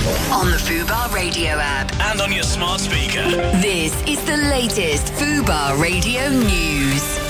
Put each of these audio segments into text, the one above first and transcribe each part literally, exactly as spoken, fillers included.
On the Fubar Radio app. And on your smart speaker. This is the latest Fubar Radio news.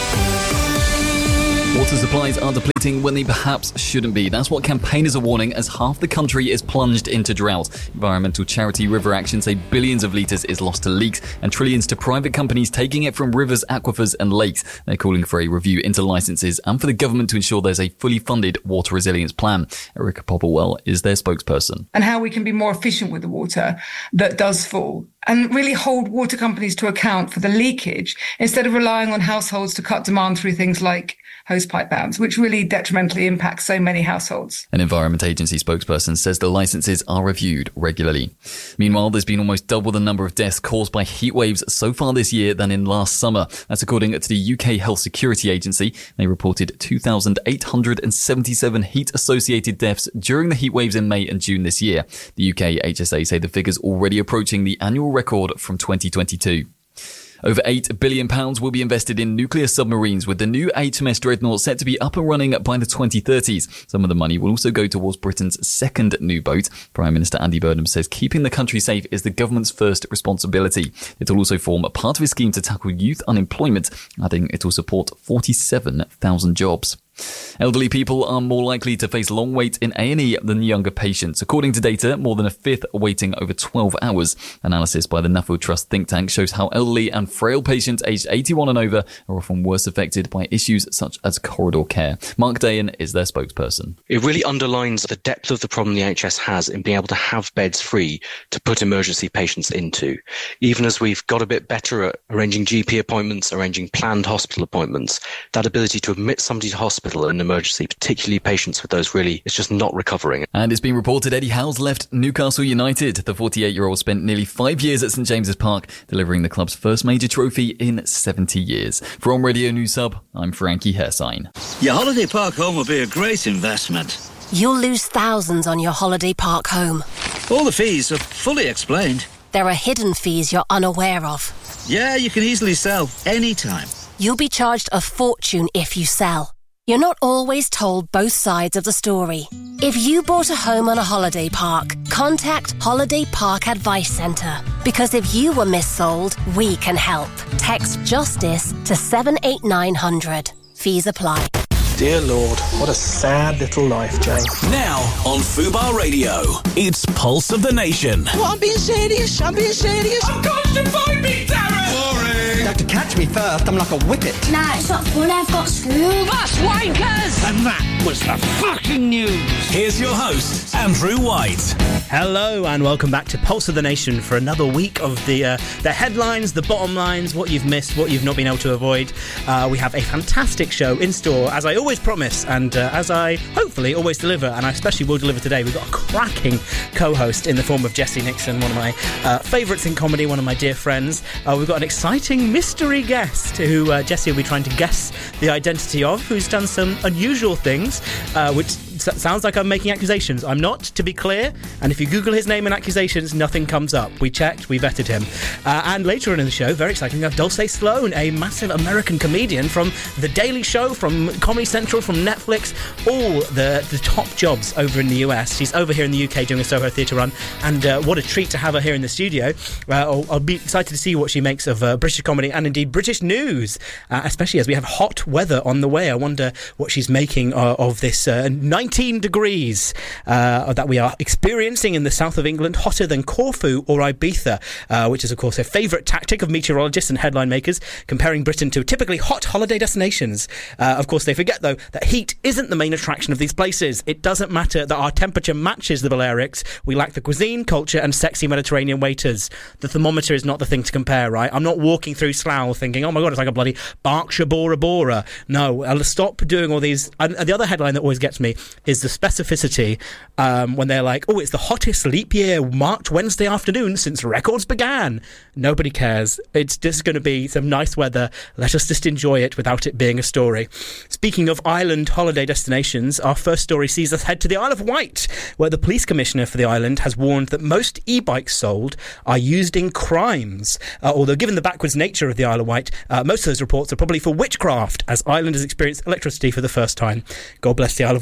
Water supplies are depleting when they perhaps shouldn't be. That's what campaigners are warning as half the country is plunged into drought. Environmental charity River Action say billions of litres is lost to leaks and trillions to private companies taking it from rivers, aquifers and lakes. They're calling for a review into licences and for the government to ensure there's a fully funded water resilience plan. Erica Popplewell is their spokesperson. And how we can be more efficient with the water that does fall, and really hold water companies to account for the leakage instead of relying on households to cut demand through things like hosepipe bans, which really detrimentally impacts so many households. An Environment Agency spokesperson says the licences are reviewed regularly. Meanwhile, there's been almost double the number of deaths caused by heat waves so far this year than in last summer. That's according to the U K Health Security Agency. They reported two thousand eight hundred seventy-seven heat-associated deaths during the heat waves in May and June this year. The U K H S A say the figure's already approaching the annual record from twenty twenty-two. Over eight billion pounds will be invested in nuclear submarines, with the new H M S Dreadnought set to be up and running by the twenty thirties. Some of the money will also go towards Britain's second new boat. Prime Minister Andy Burnham says keeping the country safe is the government's first responsibility. It will also form a part of a scheme to tackle youth unemployment, adding it will support forty-seven thousand jobs. Elderly people are more likely to face long wait in A and E than younger patients. According to data, more than a fifth are waiting over twelve hours. Analysis by the Nuffield Trust think tank shows how elderly and frail patients aged eighty-one and over are often worse affected by issues such as corridor care. Mark Dayan is their spokesperson. It really underlines the depth of the problem the N H S has in being able to have beds free to put emergency patients into. Even as we've got a bit better at arranging G P appointments, arranging planned hospital appointments, that ability to admit somebody to hospital in an emergency, particularly patients with those, really is just not recovering. And it's been reported Eddie Howe's left Newcastle United. The forty-eight-year-old spent nearly five years at St James's Park, delivering the club's first major trophy in seventy years. From Radio News Hub, I'm Frankie Hersign. Your holiday park home will be a great investment. You'll lose thousands on your holiday park home. All the fees are fully explained. There are hidden fees you're unaware of. Yeah, you can easily sell anytime. You'll be charged a fortune if you sell. You're not always told both sides of the story. If you bought a home on a holiday park, contact Holiday Park Advice Centre. Because if you were missold, we can help. Text JUSTICE to seven eight nine hundred. Fees apply. Dear Lord, what a sad little life, Jane. Now on Fubar Radio, it's Pulse of the Nation. Well, I'm being serious, I'm being serious. I'm constipated, me, Darren! Boring! You have to catch me first, I'm like a whippet. Nah, it's not fun, I've got school. That's wankers! And that was the fucking news. Here's your host, Andrew White. Hello and welcome back to Pulse of the Nation for another week of the uh, the headlines, the bottom lines, what you've missed, what you've not been able to avoid. Uh, we have a fantastic show in store, as I always promise, and uh, as I hopefully always deliver, and I especially will deliver today. We've got a cracking co-host in the form of Jessie Nixon, one of my uh, favourites in comedy, one of my dear friends. Uh, we've got an exciting mystery guest who uh, Jessie will be trying to guess the identity of, who's done some unusual things, uh, which s- sounds like I'm making accusations. I'm not, to be clear, and if you Google his name and accusations, nothing comes up. We checked, we vetted him. Uh, and later on in the show, very exciting, we have Dulce Sloan, a massive American comedian from The Daily Show, from Comedy Central, from Netflix, all the, the top jobs over in the U S. She's over here in the U K doing a Soho Theatre run, and uh, what a treat to have her here in the studio. Uh, I'll, I'll be excited to see what she makes of uh, British comedy and indeed British news, uh, especially as we have hot weather on the way. I wonder what she's making uh, of this uh, nineteen degrees uh, that we are experiencing in the south of England, hotter than Corfu or Ibiza, uh, which is of course a favourite tactic of meteorologists and headline makers, comparing Britain to typically hot holiday destinations. Uh, of course, they forget though that heat isn't the main attraction of these places. It doesn't matter that our temperature matches the Balearics. We lack the cuisine, culture and sexy Mediterranean waiters. The thermometer is not the thing to compare, right? I'm not walking through Slough thinking, oh my god, it's like a bloody Berkshire Bora Bora. No, I'll stop doing all these. And the other headline that always gets me is the specificity um, when they're like, oh, it's the hottest leap year March Wednesday afternoon since records began. Nobody cares. It's just going to be some nice weather. Let us just enjoy it without it being a story. Speaking of island holiday destinations, our first story sees us head to the Isle of Wight, where the police commissioner for the island has warned that most e-bikes sold are used in crimes. Uh, although given the backwards nature of the Isle of Wight, uh, most of those reports are probably for witchcraft, as Ireland has experienced electricity for the first time. God bless the Isle of Wight, Britain's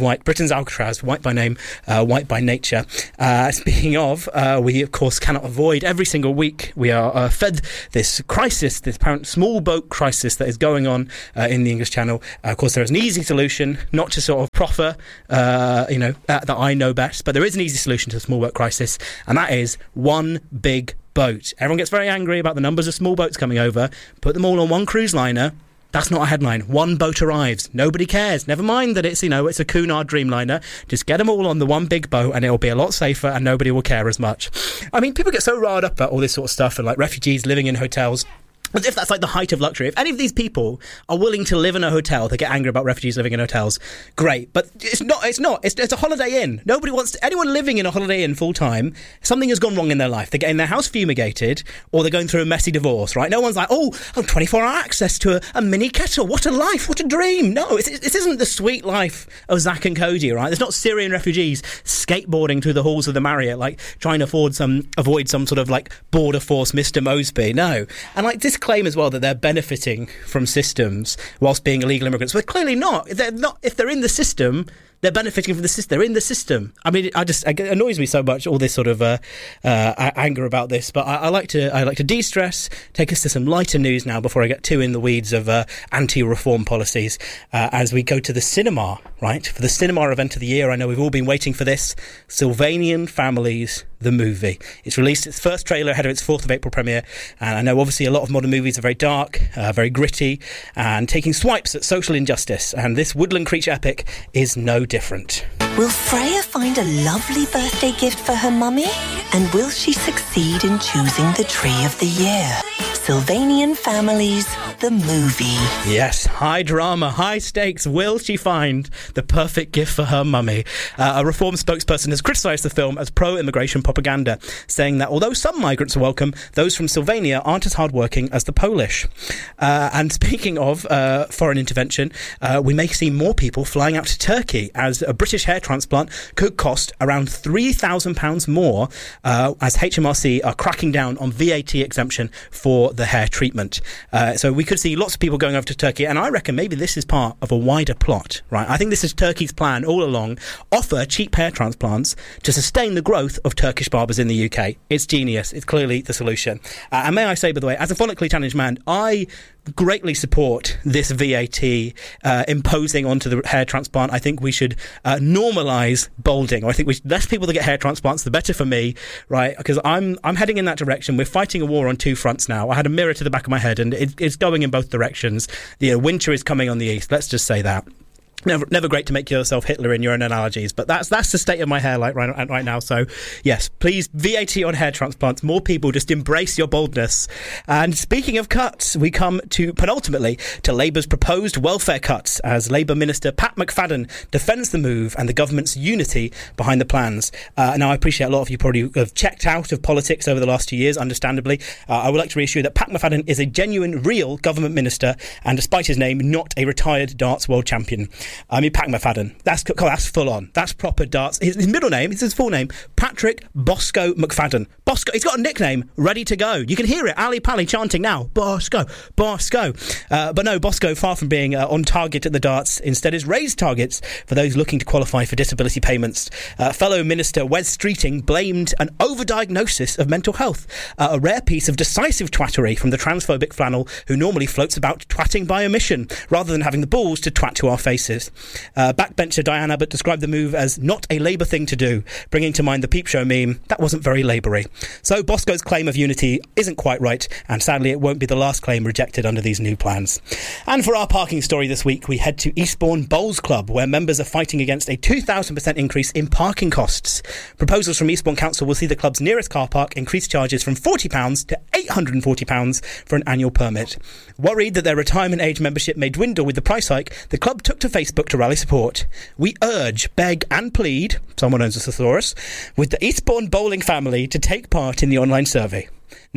Alcatraz, Alcatraz, white by name, uh, white by nature. Uh, speaking of, uh, we of course cannot avoid every single week we are uh, fed this crisis, this apparent small boat crisis that is going on uh, in the English Channel. Uh, of course, there is an easy solution, not to sort of proffer, uh, you know, uh, that I know best, but there is an easy solution to the small boat crisis, and that is one big boat. Everyone gets very angry about the numbers of small boats coming over. Put them all on one cruise liner. That's not a headline. One boat arrives. Nobody cares. Never mind that it's, you know, it's a Cunard Dreamliner. Just get them all on the one big boat and it'll be a lot safer and nobody will care as much. I mean, people get so riled up about all this sort of stuff and like refugees living in hotels. As if that's like the height of luxury. If any of these people are willing to live in a hotel, they get angry about refugees living in hotels. Great, but it's not. It's not. It's, it's a holiday inn. Nobody wants to, anyone living in a holiday inn full time. Something has gone wrong in their life. They're getting their house fumigated, or they're going through a messy divorce. Right? No one's like, oh, I'm twenty-four hour access to a, a mini kettle. What a life! What a dream! No, it's, this isn't the sweet life of Zach and Cody. Right? There's not Syrian refugees skateboarding through the halls of the Marriott, like trying to afford some avoid some sort of like border force Mister Mosby. No, and like this claim as well that they're benefiting from systems whilst being illegal immigrants. Well, clearly not. They're not. If they're in the system, they're benefiting from the system. They're in the system. I mean, I just it annoys me so much all this sort of uh, uh, anger about this. But I, I like to I like to de-stress. Take us to some lighter news now before I get too in the weeds of uh, anti-reform policies. Uh, as we go to the cinema, right, for the cinema event of the year. I know we've all been waiting for this. Sylvanian Families, the movie. It's released its first trailer ahead of its fourth of April premiere, and I know obviously a lot of modern movies are very dark, uh, very gritty, and taking swipes at social injustice, and this Woodland Creature epic is no different. Will Freya find a lovely birthday gift for her mummy? And will she succeed in choosing the tree of the year? Sylvanian Families, the movie. Yes, high drama, high stakes. Will she find the perfect gift for her mummy? Uh, a Reform spokesperson has criticised the film as pro-immigration propaganda, saying that although some migrants are welcome, those from Sylvania aren't as hardworking as the Polish. Uh, and speaking of uh, foreign intervention, uh, we may see more people flying out to Turkey, as a British hair transplant could cost around three thousand pounds more, uh, as H M R C are cracking down on V A T exemption for the hair treatment. Uh, so we could see lots of people going over to Turkey, and I reckon maybe this is part of a wider plot, right? I think this is Turkey's plan all along. Offer cheap hair transplants to sustain the growth of Turkish barbers in the U K. It's genius. It's clearly the solution. Uh, and may I say, by the way, as a phonically challenged man, I greatly support this V A T uh, imposing onto the hair transplant. I think we should uh, normalise balding. Or I think we should, less people that get hair transplants, the better for me, right? Because I'm I'm heading in that direction. We're fighting a war on two fronts now. I had a mirror to the back of my head, and it, it's going in both directions. The uh, winter is coming on the east. Let's just say that. Never, never great to make yourself Hitler in your own analogies, but that's that's the state of my hair like right, right now. So, yes, please, V A T on hair transplants. More people, just embrace your baldness. And speaking of cuts, we come to penultimately to Labour's proposed welfare cuts, as Labour Minister Pat McFadden defends the move and the government's unity behind the plans. Uh, now, I appreciate a lot of you probably have checked out of politics over the last two years, understandably. Uh, I would like to reassure that Pat McFadden is a genuine, real government minister, and despite his name, not a retired darts world champion. I mean, Pat McFadden. That's that's full on. That's proper darts. His, his middle name, it's his full name, Patrick Bosco McFadden. Bosco. He's got a nickname ready to go. You can hear it. Ali Pally chanting now. Bosco, Bosco. Uh, but no, Bosco, far from being uh, on target at the darts, instead has raised targets for those looking to qualify for disability payments. Uh, fellow Minister Wes Streeting blamed an overdiagnosis of mental health, uh, a rare piece of decisive twattery from the transphobic flannel who normally floats about twatting by omission, rather than having the balls to twat to our faces. Uh, backbencher Diane Abbott described the move as not a Labour thing to do, bringing to mind the Peep Show meme. That wasn't very Laboury. So Bosco's claim of unity isn't quite right, and sadly it won't be the last claim rejected under these new plans. And for our parking story this week, we head to Eastbourne Bowls Club, where members are fighting against a two thousand percent increase in parking costs. Proposals from Eastbourne Council will see the club's nearest car park increase charges from forty pounds to eight hundred forty pounds for an annual permit. Worried that their retirement age membership may dwindle with the price hike, the club took to Facebook to rally support. We urge, beg and plead, someone owns a thesaurus, with the Eastbourne bowling family to take part in the online survey. Now,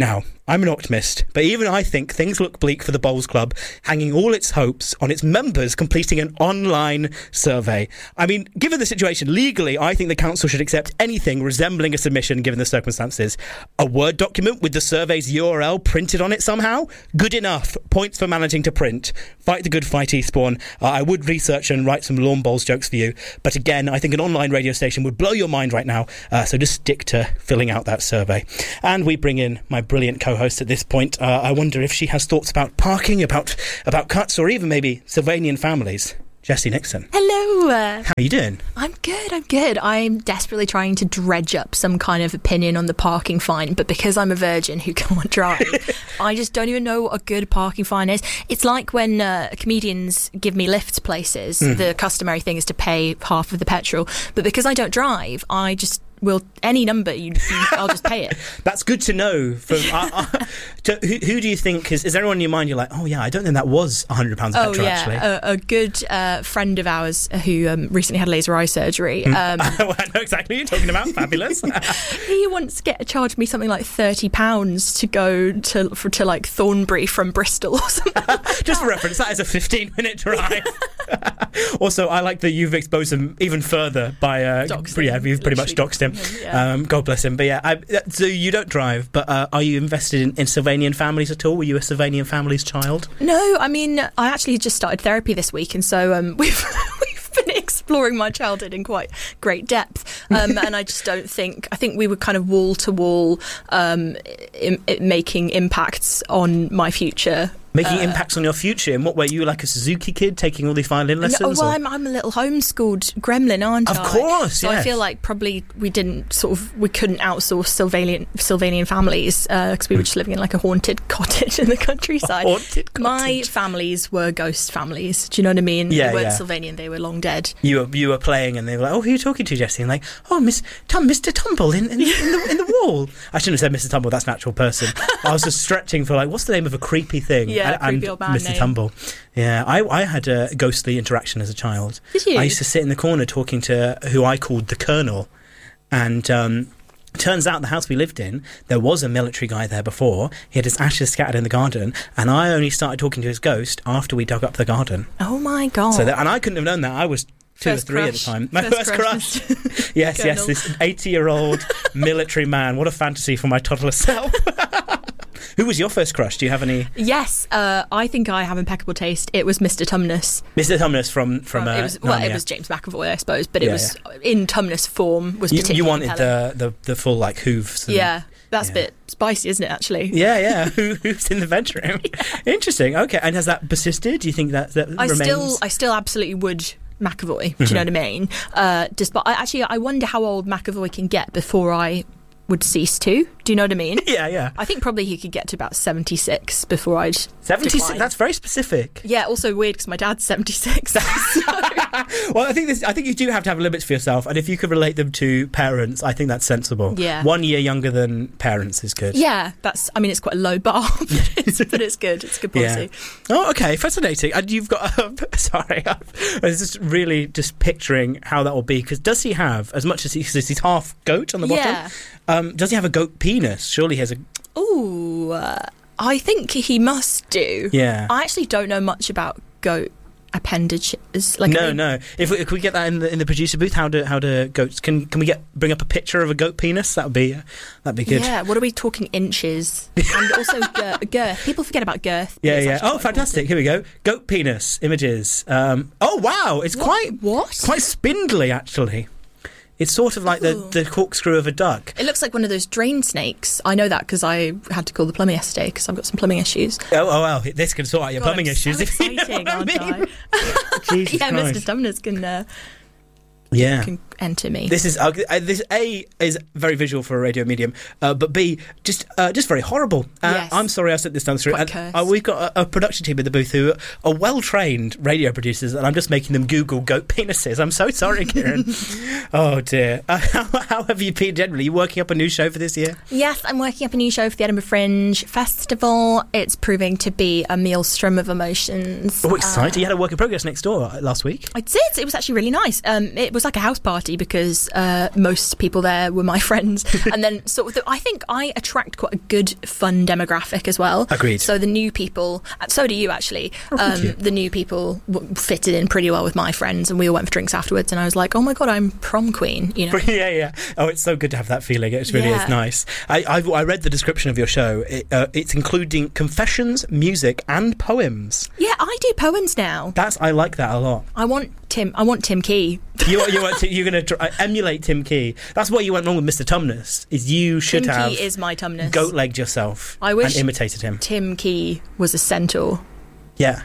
I'm an optimist, but even I think things look bleak for the Bowls Club, hanging all its hopes on its members completing an online survey. I mean, given the situation, legally, I think the council should accept anything resembling a submission given the circumstances. A Word document with the survey's U R L printed on it somehow? Good enough. Points for managing to print. Fight the good fight, Eastbourne. Uh, I would research and write some lawn bowls jokes for you, but again, I think an online radio station would blow your mind right now, uh, so just stick to filling out that survey. And we bring in my brilliant co-host at this point. Uh, I wonder if she has thoughts about parking, about about cuts, or even maybe Sylvanian families. Jessie Nixon. Hello. Uh, How are you doing? I'm good, I'm good. I'm desperately trying to dredge up some kind of opinion on the parking fine, but because I'm a virgin who can't drive, I just don't even know what a good parking fine is. It's like when uh, comedians give me lifts places, mm. the customary thing is to pay half of the petrol, but because I don't drive, I just... Well, any number, you, you, I'll just pay it. That's good to know. From uh, uh, to, who, who do you think is? Is there anyone in your mind you're like, oh yeah, I don't think that was a hundred pounds of oh, petrol. Yeah. Actually, a, a good uh, friend of ours who um, recently had laser eye surgery. Um, I know exactly what you're talking about. Fabulous. He once get charged me something like thirty pounds to go to for, to like Thornbury from Bristol or something. Just for reference, that is a fifteen minute drive. Also, I like that you've exposed him even further by uh, yeah, you've pretty much doxed him. Yeah. Um, God bless him. But yeah, I, so you don't drive, but uh, are you invested in, in Sylvanian families at all? Were you a Sylvanian family's child? No, I mean, I actually just started therapy this week, and so um, we've we've been exploring my childhood in quite great depth. Um, and I just don't think I think we were kind of wall to wall um, making impacts on my future. Making uh, impacts on your future? In what way? You were like a Suzuki kid taking all these violin lessons? No, well, I'm, I'm a little homeschooled gremlin, aren't of I? Of course, So yes. I feel like probably we didn't sort of, we couldn't outsource Sylvanian, Sylvanian families because uh, we were just living in like a haunted cottage in the countryside. A haunted cottage. My families were ghost families. Do you know what I mean? Yeah, they weren't yeah. Sylvanian, they were long dead. You were you were playing and they were like, oh, who are you talking to, Jessie? And like, oh, Miss Tom, Mister Tumble in, in, in, the, in the wall. I shouldn't have said Mister Tumble, that's an actual person. I was just stretching for like, what's the name of a creepy thing? Yeah, and, creepy old man Mister name. Tumble. Yeah, I, I had a ghostly interaction as a child. Did you? I used to sit in the corner talking to who I called the Colonel. And um, turns out the house we lived in, there was a military guy there before. He had his ashes scattered in the garden. And I only started talking to his ghost after we dug up the garden. Oh, my God. So that, and I couldn't have known that. I was two first or three crush. at the time. My first, first, crush. crush. yes, yes, this eighty-year-old military man. What a fantasy for my toddler self. Who was your first crush? Do you have any? Yes, uh, I think I have impeccable taste. It was Mister Tumnus. Mister Tumnus from from. Uh, it was, well, Narnia. it was James McAvoy, I suppose, but it Yeah, was yeah. in Tumnus form. Was You, particularly you wanted compelling. the, the the full like hooves. And, Yeah, that's yeah. a bit spicy, isn't it? Actually. Yeah, yeah. Who, who's in the bedroom? Yeah. Interesting. Okay, and has that persisted? Do you think that that I remains? still, I still absolutely would McAvoy. Do Mm-hmm. you know what I mean? Uh, despite, I actually, I wonder how old McAvoy can get before I would cease to. Do you know what I mean? Yeah, yeah. I think probably he could get to about seventy-six before I'd seventy-six. decline. That's very specific. Yeah, also weird because my dad's seventy-six. so. Well, I think this. I think you do have to have limits for yourself, and if you could relate them to parents, I think that's sensible. Yeah. One year younger than parents is good. Yeah, that's. I mean, it's quite a low bar, but it's, but it's good. It's a good policy. Yeah. Oh, okay, fascinating. And you've got. Um, sorry, I was just really just picturing how that will be. Because does he have as much as he, cause he's half goat on the bottom? Yeah. Um, does he have a goat penis? Surely he has a. Ooh, uh, I think he must do. Yeah. I actually don't know much about goat appendages. Like, no, I mean, no. If we, if we get that in the in the producer booth, how do how do goats? Can can we get bring up a picture of a goat penis? That would be uh, that'd be good. Yeah. What are we talking inches? And also girth. girth. People forget about girth. Yeah, It's yeah. actually Oh, quite fantastic! Here we go. Goat penis images. Um, oh, wow! It's What? quite What? quite spindly, actually. It's sort of like the, Ooh. the corkscrew of a duck. It looks like one of those drain snakes. I know that because I had to call the plumber yesterday because I've got some plumbing issues. Oh, oh, well, this can sort out your God, plumbing I'm issues. So if you know exciting, what I aren't mean. I? Jesus yeah, Christ. Mister Tumnus can uh, Yeah. can enter me. This is uh, this A is very visual for a radio medium, uh, but B just uh, just very horrible. Uh, Yes. I'm sorry I set this down through. Quite And, cursed. uh, we've got a, a production team in the booth who are well trained radio producers, and I'm just making them Google goat penises. I'm so sorry, Kieran. Oh dear. Uh, how, how have you been generally? You working up a new show for this year? Yes, I'm working up a new show for the Edinburgh Fringe Festival. It's proving to be a maelstrom of emotions. Oh, exciting! Uh, you had a work in progress next door last week. I did. It was actually really nice. Um, it was like a house party. party because uh, most people there were my friends. And then sort of, the, I think I attract quite a good, fun demographic as well. Agreed. So the new people, so do you actually, oh, um, you. the new people w- fitted in pretty well with my friends, and we all went for drinks afterwards, and I was like, oh my God, I'm prom queen, you know? Yeah, yeah. Oh, it's so good to have that feeling. It really Yeah. is nice. I, I, I read the description of your show. It, uh, it's including confessions, music, and poems. Yeah, I do poems now. That's I like that a lot. I want Tim. I want Tim Key. You you want to, you're going to tr- emulate Tim Key. That's what you went wrong with Mister Tumnus. Is you should Tim have Key is my Tumnus. goat-legged yourself. I wish and imitated him. Tim Key was a centaur. Yeah.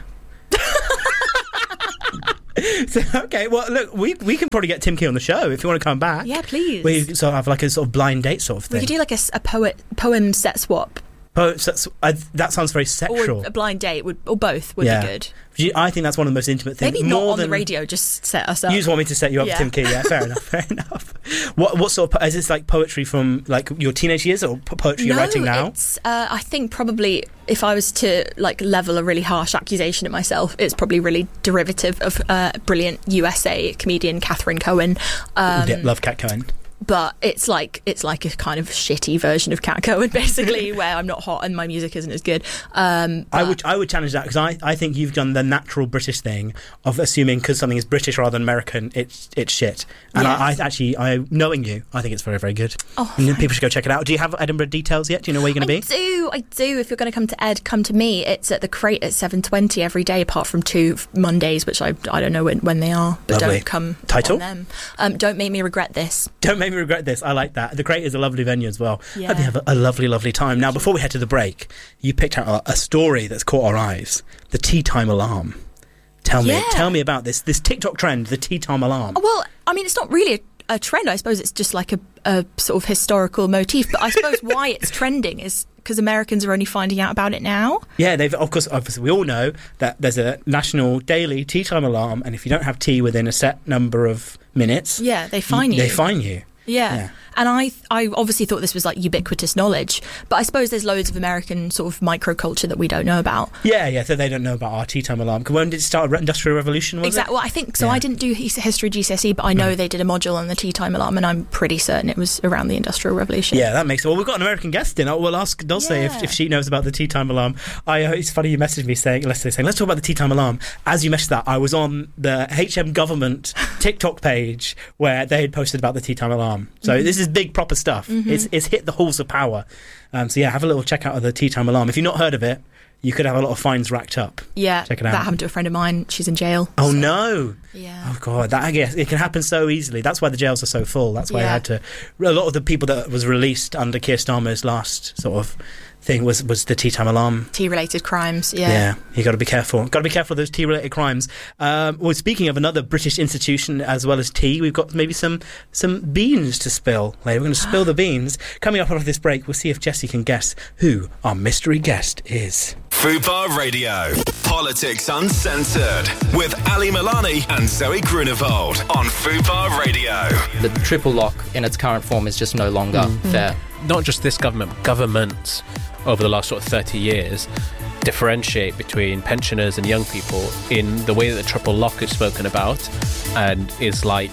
So, okay, well, look, we we can probably get Tim Key on the show if you want to come back. Yeah, please. We sort of have like a sort of blind date sort of thing. We could do like a, s- a poet poem set swap. Oh, so that's, I, that sounds very sexual. Or a blind date, would, or both would yeah. be good. You- I think that's one of the most intimate things. Maybe not More on than, the radio, just set us up. You just want me to set you up Yeah. with Tim Key, yeah, fair enough, fair enough. What what sort of, po- is this like poetry from like your teenage years or po- poetry no, you're writing now? It's, uh, I think probably if I was to like level a really harsh accusation at myself, it's probably really derivative of uh, brilliant U S A comedian Catherine Cohen. Um, yeah, love Cat Cohen. But it's like it's like a kind of shitty version of Cat Cohen, basically, where I'm not hot and my music isn't as good. Um, I would I would challenge that because I, I think you've done the natural British thing of assuming because something is British rather than American, it's it's shit. And Yeah. I, I actually, I knowing you, I think it's very very good. Oh, and people should go check it out. Do you have Edinburgh details yet? Do you know where you're going to I be? do, I do. If you're going to come to Ed, come to me. It's at the Crate at seven twenty every day, apart from two Mondays, which I I don't know when, when they are. But Lovely. don't come Title? on them. Um, don't make me regret this. Don't make me regret this. I like that. The Crate is a lovely venue as well. Yeah. Hope you have a, a lovely, lovely time. Now, before we head to the break, you picked out a, a story that's caught our eyes: the tea time alarm. Tell me, Yeah. tell me about this this TikTok trend, the tea time alarm. Well, I mean, it's not really a, a trend. I suppose it's just like a, a sort of historical motif. But I suppose why it's trending is because Americans are only finding out about it now. Yeah, they've of course, obviously, we all know that there's a national daily tea time alarm, and if you don't have tea within a set number of minutes, Yeah, they fine you. They fine you. Yeah. Yeah. And I I obviously thought this was like ubiquitous knowledge, but I suppose there's loads of American sort of microculture that we don't know about. Yeah, yeah. So they don't know about our tea time alarm. When did it start? Industrial Revolution, was Exactly. it? Well, I think so. Yeah. I didn't do his- history G C S E, but I know they did a module on the tea time alarm, and I'm pretty certain it was around the Industrial Revolution. Yeah, that makes it. Well, we've got an American guest in. We'll ask Dulce Yeah. if, if she knows about the tea time alarm. I, uh, it's funny you messaged me saying, let's say, saying, let's talk about the tea time alarm. As you messaged that, I was on the H M government TikTok page where they had posted about the tea time alarm. So Mhm. this is big proper stuff. Mhm. It's it's hit the halls of power. Um, so yeah, have a little check out of the tea time alarm. If you've not heard of it, you could have a lot of fines racked up. Yeah, Check it out. that happened to a friend of mine. She's in jail. Oh no! Yeah. Oh god, that I guess it can happen so easily. That's why the jails are so full. That's why I Yeah. had to. A lot of the people that was released under Keir Starmer's last sort of thing was was the tea time alarm. Tea-related crimes. Yeah. Yeah, you got to be careful. Got to be careful of those tea-related crimes. Um, well, speaking of another British institution as well as tea, we've got maybe some some beans to spill. Later, we're going to spill the beans. Coming up after this break, we'll see if Jessie can guess who our mystery guest is. Fubar Radio. Politics Uncensored. With Ali Milani and Zoe Grunewald on Fubar Radio. The triple lock in its current form is just no longer Mm. fair. Not just this government, governments over the last sort of thirty years differentiate between pensioners and young people in the way that the triple lock is spoken about and is like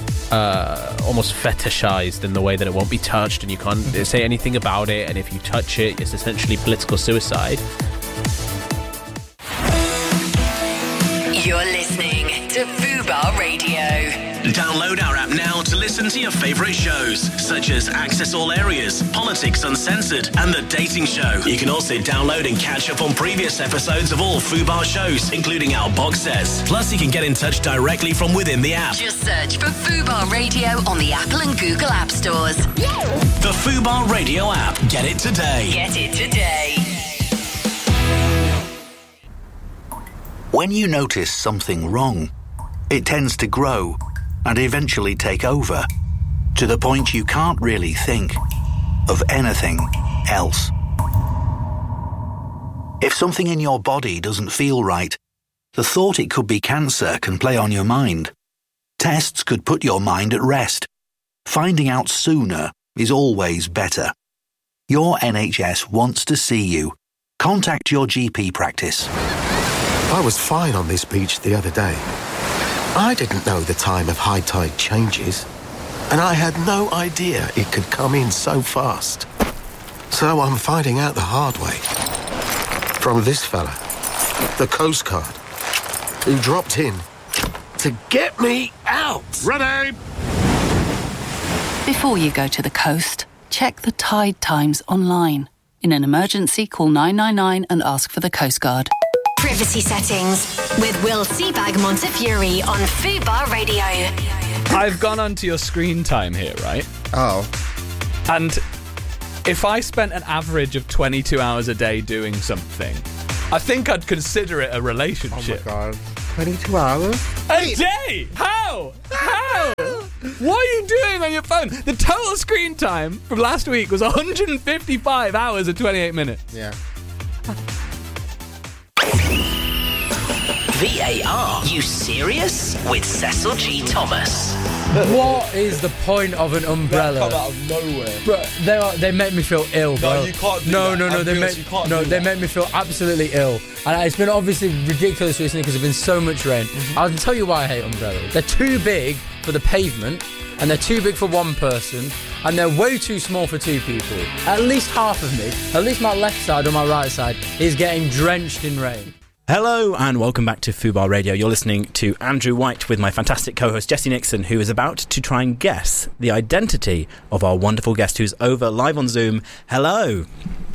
uh, almost fetishized in the way that it won't be touched and you can't say anything about it, and if you touch it, it's essentially political suicide. You're listening to Fubar Radio. Download our app now to listen to your favourite shows, such as Access All Areas, Politics Uncensored, and The Dating Show. You can also download and catch up on previous episodes of all Fubar shows, including our box sets. Plus, you can get in touch directly from within the app. Just search for Fubar Radio on the Apple and Google App Stores. The Fubar Radio app. Get it today. Get it today. When you notice something wrong, it tends to grow and eventually take over, to the point you can't really think of anything else. If something in your body doesn't feel right, the thought it could be cancer can play on your mind. Tests could put your mind at rest. Finding out sooner is always better. Your N H S wants to see you. Contact your G P practice. I was fine on this beach the other day. I didn't know the time of high tide changes. And I had no idea it could come in so fast. So I'm finding out the hard way. From this fella, the Coast Guard, who dropped in to get me out. Ready! Before you go to the coast, check the tide times online. In an emergency, call nine nine nine and ask for the Coast Guard. Privacy settings with Will Seabag Montefiore on Fubar Radio. I've gone onto your screen time here, right? Oh. And if I spent an average of twenty-two hours a day doing something, I think I'd consider it a relationship. Oh my god. twenty-two hours? A day? How? How? What are you doing on your phone? The total screen time from last week was one hundred fifty-five hours and twenty-eight minutes. Yeah. V A R, you serious? With Cecil G. Thomas. What is the point of an umbrella? They come out of nowhere. Bro, they are, they make me feel ill, bro. No, you can't do no, that. No, no, no, they make, you can't no, do they that. make me feel absolutely ill. And it's been obviously ridiculous recently because there's been so much rain. Mm-hmm. I'll tell you why I hate umbrellas. They're too big for the pavement, and they're too big for one person, and they're way too small for two people. At least half of me, at least my left side or my right side, is getting drenched in rain. Hello and welcome back to Fubar Radio. You're listening to Andrew White with my fantastic co-host Jessie Nixon, who is about to try and guess the identity of our wonderful guest who's over live on Zoom. Hello.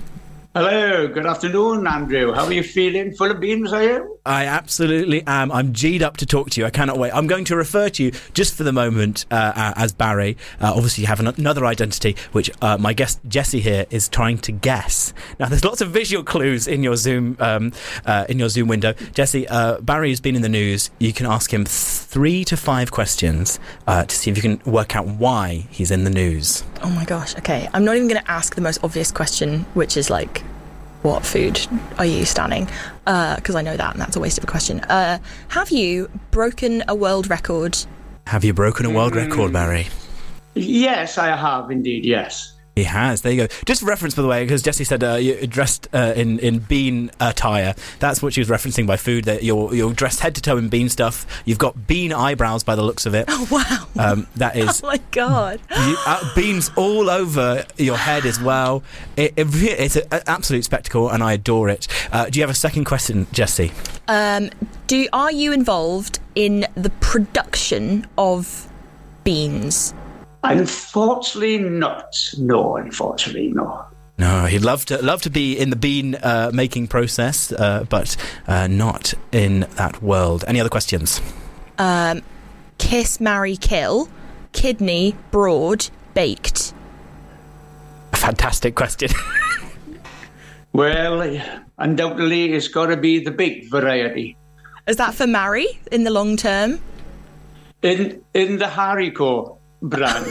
Hello, good afternoon, Andrew. How are you feeling? Full of beans, are you? I absolutely am. I'm G'd up to talk to you. I cannot wait. I'm going to refer to you just for the moment uh, as Barry. Uh, obviously, you have an- another identity, which uh, my guest Jessie here is trying to guess. Now, there's lots of visual clues in your Zoom um, uh, in your Zoom window. Jessie, uh, Barry has been in the news. You can ask him three to five questions uh, to see if you can work out why he's in the news. Oh my gosh, okay. I'm not even going to ask the most obvious question, which is like, what food are you standing? Because uh, I know that, and that's a waste of a question. Uh, have you broken a world record? Have you broken a world mm. record, Barry? Yes, I have indeed, yes. He has. There you go. Just reference, by the way, because Jessie said uh, you're dressed uh, in in bean attire. That's what she was referencing by food. That you're you're dressed head to toe in bean stuff. You've got bean eyebrows by the looks of it. Oh wow! Um, that is. Oh my god! You, uh, beans all over your head as well. It, it, it's an absolute spectacle, and I adore it. Uh, do you have a second question, Jessie? Um, do are you involved in the production of beans? Unfortunately not. No, unfortunately no. No, he'd love to love to be in the bean uh, making process, uh, but uh, not in that world. Any other questions? Um, kiss, marry, kill, kidney, broad, baked. A fantastic question. Well, undoubtedly it's got to be the big variety. Is that for marry in the long term? In in the Haricot brand.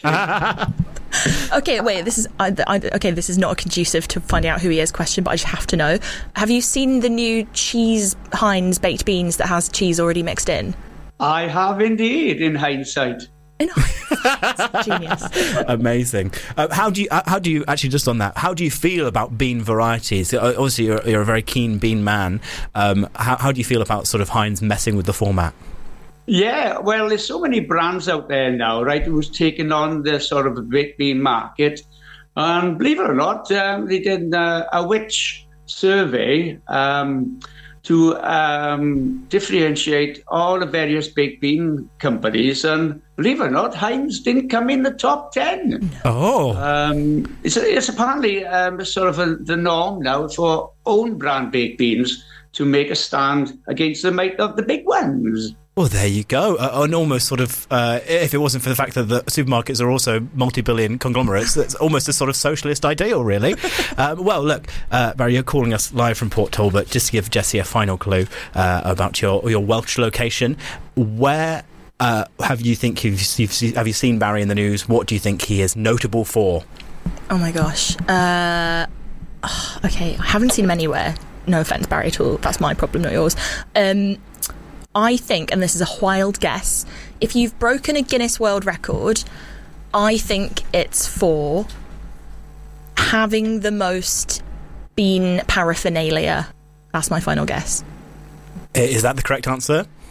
Okay, wait. This is I, I, okay. This is not a conducive to finding out who he is question, but I just have to know. Have you seen the new cheese Heinz baked beans that has cheese already mixed in? I have indeed, in hindsight. In hindsight, genius. Amazing. Uh, how do you? Uh, how do you actually just on that? How do you feel about bean varieties? Uh, obviously, you're, you're a very keen bean man. Um, how, how do you feel about sort of Heinz messing with the format? Yeah, well, there's so many brands out there now, right, who's taken on the sort of baked bean market. And believe it or not, um, they did uh, a witch survey um, to um, differentiate all the various baked bean companies. And believe it or not, Heinz didn't come in the top ten. Oh. Um, it's, it's apparently um, sort of a, the norm now for own brand baked beans to make a stand against the might of the big ones. Well, there you go. Uh, an almost sort of, uh, if it wasn't for the fact that the supermarkets are also multi-billion conglomerates, that's almost a sort of socialist ideal, really. um, well, look, uh, Barry, you're calling us live from Port Talbot. Just to give Jessie a final clue uh, about your your Welsh location, where uh, have you think you've, you've seen, have you seen Barry in the news? What do you think he is notable for? Oh my gosh. Uh, okay, I haven't seen him anywhere. No offence, Barry, at all. That's my problem, not yours. Um... I think, and this is a wild guess, if you've broken a Guinness World Record, I think it's for having the most bean paraphernalia. That's my final guess. Is that the correct answer?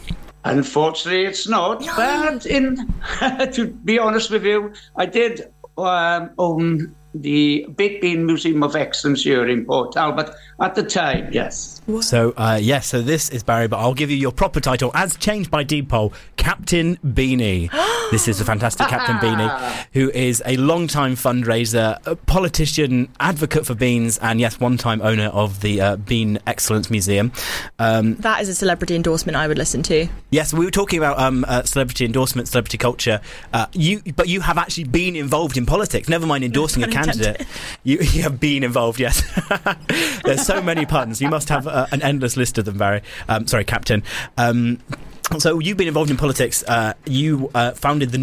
Unfortunately, it's not. No. But in, to be honest with you, I did um, own the Baked Bean Museum of Excellence here in Port Talbot at the time, yes. So, uh, yes, yeah, so this is Barry, but I'll give you your proper title, as changed by Deedpoll, Captain Beanie. This is a fantastic Captain Beanie, who is a long-time fundraiser, a politician, advocate for beans, and, yes, one-time owner of the uh, Bean Excellence Museum. Um, that is a celebrity endorsement I would listen to. Yes, we were talking about um, uh, celebrity endorsement, celebrity culture, uh, You, but you have actually been involved in politics, never mind endorsing a candidate. You, you have been involved, yes. There's so many puns. You must have uh, an endless list of them, Barry. Um, sorry, Captain. Um, so you've been involved in politics. Uh, you uh, founded the